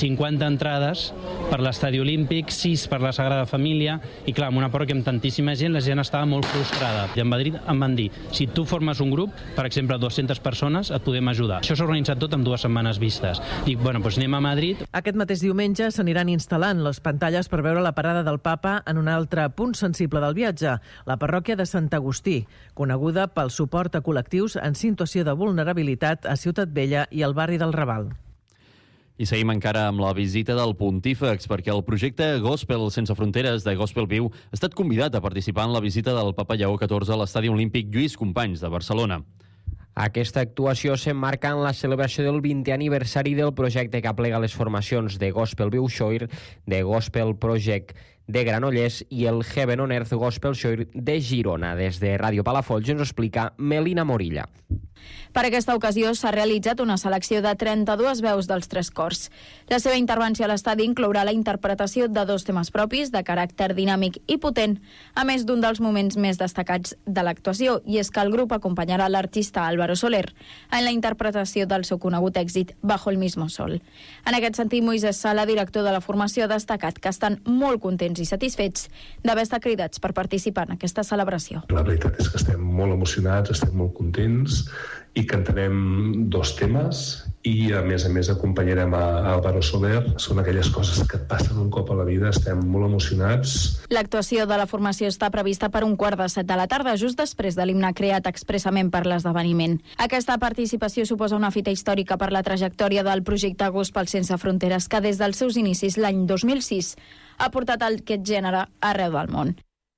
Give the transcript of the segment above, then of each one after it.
50 entrades per l'Estadi Olímpic, 6 per la Sagrada Família, i clar, amb una parròquia amb tantíssima gent, la gent estava molt frustrada. I a Madrid em van dir, si tu formes un grup, per exemple, 200 persones, et podem ajudar. Això s'ha organitzat tot en 2 setmanes vistes. Dic, bueno, doncs anem a Madrid. Aquest mateix diumenge s'aniran instal·lant les pantalles per veure la parada del Papa en un altre punt sensible del viatge, la parròquia de Sant Agustí, coneguda pel suport a col·lectius en situació de vulnerabilitat a Ciutat Vella i al barri del Raval. I seguim encara amb la visita del Pontífex, perquè el projecte Gospel Sense Fronteres de Gospel Viu ha estat convidat a participar en la visita del Papa Lleó XIV a l'Estadi Olímpic Lluís Companys de Barcelona. Aquesta actuació s'emmarca en la celebració del 20è aniversari del projecte que aplega les formacions de Gospel Viu Xoir, de Gospel Project de Granollers i el Heaven on Earth Gospel Xoir de Girona. Des de Ràdio Palafolls ens ho explica Melina Morilla. Per aquesta ocasió s'ha realitzat una selecció de 32 veus dels 3 cors. La seva intervenció a l'estadi inclourà la interpretació de 2 temes propis de caràcter dinàmic i potent, a més d'un dels moments més destacats de l'actuació, i és que el grup acompanyarà l'artista Álvaro Soler en la interpretació del seu conegut èxit Bajo el mismo sol. En aquest sentit, Moisés Sala, director de la formació, ha destacat que estan molt contents i satisfets d'haver estat cridats per participar en aquesta celebració. La veritat és que estem molt emocionats, estem molt contents i cantarem 2 temes i a més acompanyarem a Álvaro Soler. Són aquelles coses que et passen un cop a la vida, estem molt emocionats. L'actuació de la formació està prevista per 6:45 de la tarda, just després de l'himne creat expressament per l'esdeveniment. Aquesta participació suposa una fita històrica per la trajectòria del projecte Gospel Sense Fronteres, que des dels seus inicis l'any 2006 ha portat aquest gènere arreu del món.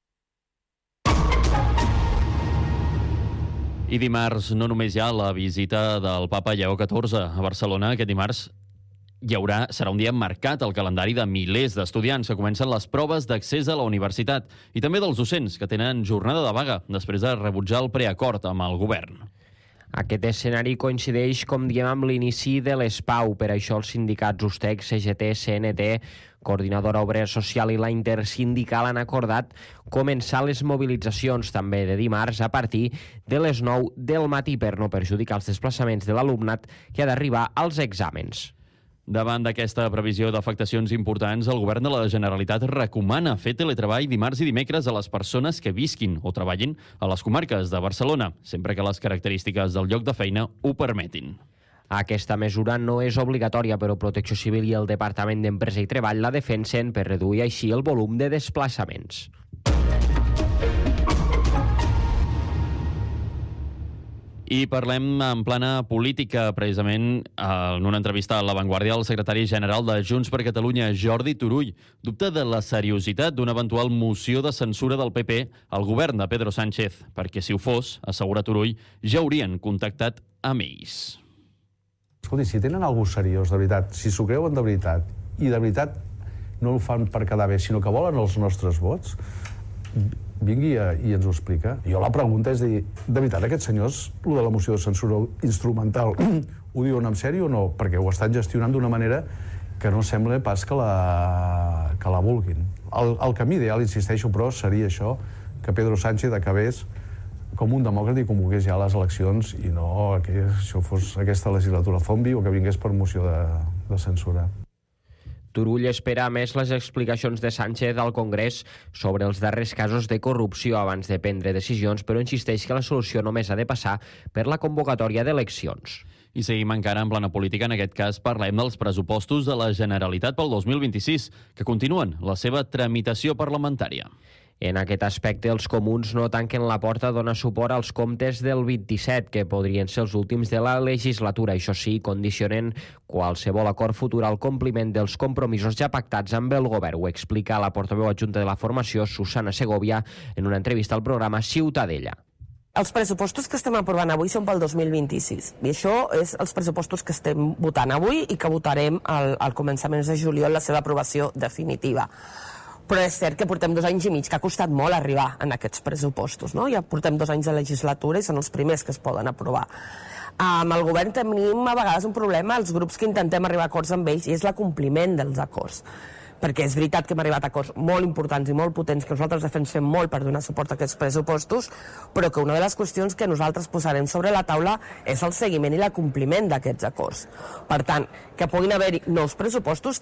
I dimarts no només hi ha la visita del Papa Lleó XIV a Barcelona, aquest dimarts serà un dia marcat al calendari de milers d'estudiants que comencen les proves d'accés a la universitat i també dels docents que tenen jornada de vaga després de rebutjar el preacord amb el govern. Aquest escenari coincideix, com diem, amb l'inici de l'ESPAU. Per això els sindicats USTEC, CGT, CNT, Coordinadora Obrera Social i la Intersindical han acordat començar les mobilitzacions també de dimarts a partir de les 9 del matí per no perjudicar els desplaçaments de l'alumnat que ha d'arribar als exàmens. Davant d'aquesta previsió d'afectacions importants, el govern de la Generalitat recomana fer teletreball dimarts i dimecres a les persones que visquin o treballin a les comarques de Barcelona, sempre que les característiques del lloc de feina ho permetin. Aquesta mesura no és obligatòria, però Protecció Civil i el Departament d'Empresa i Treball la defensen per reduir així el volum de desplaçaments. I parlem en plana política, precisament en una entrevista a La Vanguardia, el secretari general de Junts per Catalunya, Jordi Turull, dubta de la seriositat d'una eventual moció de censura del PP al govern de Pedro Sánchez, perquè si ho fos, assegura Turull, ja haurien contactat amb ells. Escolti, si tenen algú seriós, de veritat, si s'ho creuen de veritat, i de veritat no ho fan per quedar bé, sinó que volen els nostres vots, vingui i ens ho explica. Jo la pregunta és dir, de veritat aquests senyors, el de la moció de censura instrumental, ho diuen en sèrio o no? Perquè ho estan gestionant d'una manera que no sembla pas que la vulguin. El camí ideal, insisteixo, però seria això, que Pedro Sánchez acabés com un demòcrata i convoqués ja les eleccions i no que això fos aquesta legislatura zombi o que vingués per moció de censura. Turull espera, a més, les explicacions de Sánchez al Congrés sobre els darrers casos de corrupció abans de prendre decisions, però insisteix que la solució només ha de passar per la convocatòria d'eleccions. I seguim encara en plana política. En aquest cas parlem dels pressupostos de la Generalitat pel 2026, que continuen la seva tramitació parlamentària. En aquest aspecte, els comuns no tanquen la porta a donar suport als comptes del 27, que podrien ser els últims de la legislatura. Això sí, condicionen qualsevol acord futur al compliment dels compromisos ja pactats amb el govern. Ho explica la portaveu adjunta de la formació, Susana Segovia, en una entrevista al programa Ciutadella. Els pressupostos que estem aprovant avui són pel 2026 i això és els pressupostos que estem votant avui i que votarem al començaments de juliol la seva aprovació definitiva. Però és cert que portem 2 anys i mig, que ha costat molt arribar en aquests pressupostos, no? Ja portem 2 anys de legislatura i són els primers que es poden aprovar. Amb el govern tenim a vegades un problema, els grups que intentem arribar a acords amb ells, i és l'acompliment dels acords. perquè és veritat que hem arribat a acords molt importants i molt potents, que nosaltres defensem molt per donar suport a aquests pressupostos, però que una de les qüestions que nosaltres posarem sobre la taula és el seguiment i l'acompliment d'aquests acords. Per tant, que puguin haver-hi nous pressupostos